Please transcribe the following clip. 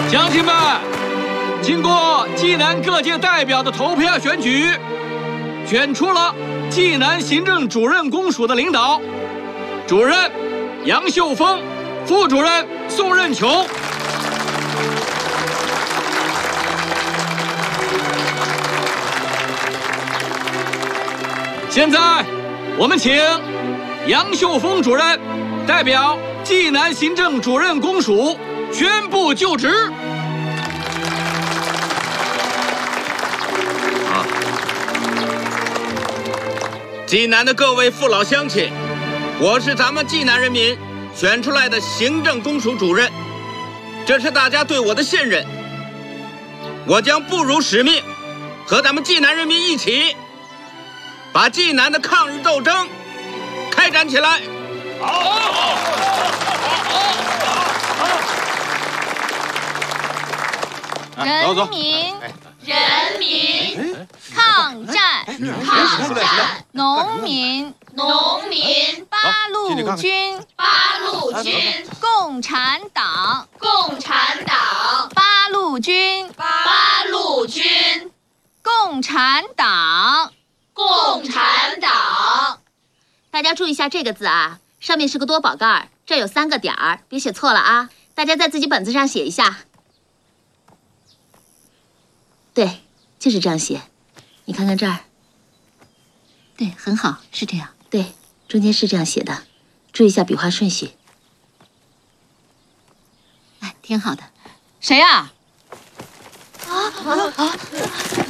乡亲们，经过济南各界代表的投票选举，选出了济南行政主任公署的领导：主任杨秀峰，副主任宋任琼。现在，我们请杨秀峰主任代表济南行政主任公署宣布就职。 济南的各位父老乡亲，我是咱们济南人民选出来的行政公署主任，这是大家对我的信任。我将不辱使命，和咱们济南人民一起，把济南的抗日斗争开展起来。 人民抗战，农民八路军，共产党八路军，共产党。大家注意一下这个字啊，上面是个多宝盖，这有3个点儿，别写错了啊！大家在自己本子上写一下。对，就是这样写。你看看这儿。对，很好，是这样。对，中间是这样写的，注意一下笔画顺序。哎，挺好的。谁呀？